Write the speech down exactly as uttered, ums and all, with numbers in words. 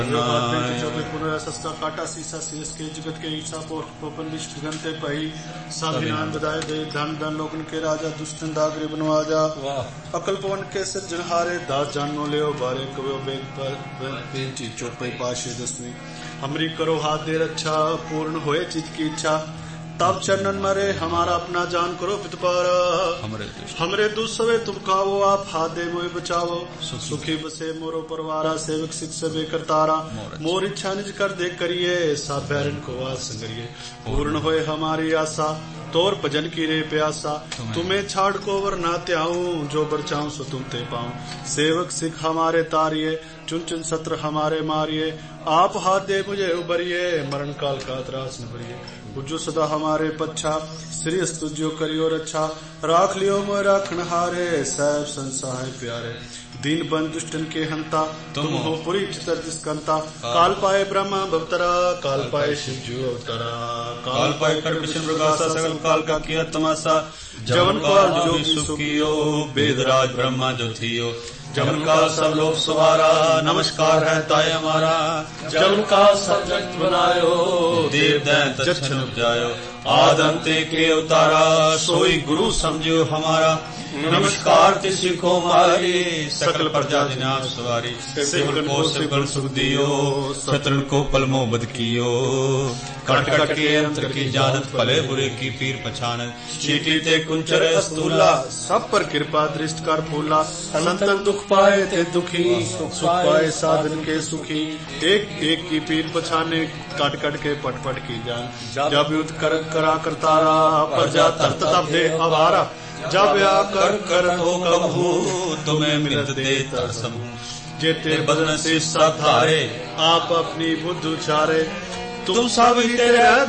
सस्ता काटा सीसा सीस के जगत के ईसा पोपन विष्ट गंते पही साभिनान बधाए दे धन धन लोगन के राजा दुष्टन दागरे बनवाजा अकल पवन के सज्जनहारे दास जानो ले बारे कवो बेद पर चौपई पाशे दसवीं हमरी करो हाथ दे रक्षा पूर्ण होए चित की इच्छा तब चरणन मरे हमारा अपना जान करो पितपारा हमरे हमरे दुस्सवे तुम खाओ आप हाथ दे मोए बचाओ सुखी बसे मोरो परवारा सेवक सिख सबे करतारा मोर इच्छा निज कर दे करिए सब बैरन को वास संगरिए पूर्ण होए हमारी आशा तोर भजन की रे प्यासा तुम्हें छाड़ को वर ना त्याऊं जो बरचाऊं सो तुम ते पाऊं सेवक सिख हमारे तारिये चुन चुन सत्र हमारे मारिये आप हाथ दे मुझे उबरिये मरण काल का त्रास न भरिये बुझो सदा हमारे पच्छा श्री स्तुज्यो करियो रक्षा राख लियो मोय राखन हारे सैब संसाय प्यारे दीन बन दुष्टन के हंता तुम हो पुरी चितर दिस्कंता काल पाए ब्रह्मा भवतरा काल पाए शिव जो अवतरा काल पाए कर विष्णु प्रकाशा सकल काल का किया तमाशा जवन काल जो सुखियो वेदराज ब्रह्मा जो थियो जवन का सब लोग सवारा नमस्कार है ताय हमारा जवन का सब जगत बनायो देव दैत जच्छन उपजायो आदंते के उतारा सोई गुरु समझो हमारा नमस्कार तिसिको मारी सकल प्रजा जिनाब सवारी सेवकन को सेवकन सुख दियो शत्रुन को पलमो बद कियो कट कट के अंतर की जानत भले बुरे की पीर पछानत चीटी ते कुंचर अस्तूला सब पर कृपा दृष्ट कर फूला संतन दुख पाए थे दुखी सुख पाए साधन के सुखी एक एक की पीर पछाने कट कट के पट पट की जान जब युद्ध कर करा करतारा प्रजा तरत तब दे अवारा जब या कर कर तो कबहू तुम्हें मिलत दे तरसमू जेते बदन से साधारे आप अपनी बुद्ध उचारे तुम सब ही तेरे